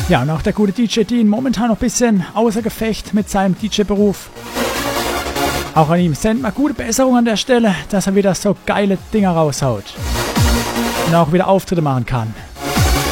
Ja, und auch der gute DJ Dean momentan noch ein bisschen außer Gefecht mit seinem DJ-Beruf. Auch an ihm sendet mal gute Besserung an der Stelle, dass er wieder so geile Dinger raushaut. Und auch wieder Auftritte machen kann.